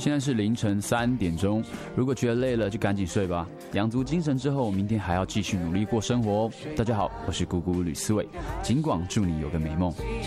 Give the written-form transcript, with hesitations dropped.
现在是凌晨3点钟，如果觉得累了就赶紧睡吧，养足精神之后，明天还要继续努力过生活哦。大家好，我是姑姑吕思伟，尽管祝你有个美梦。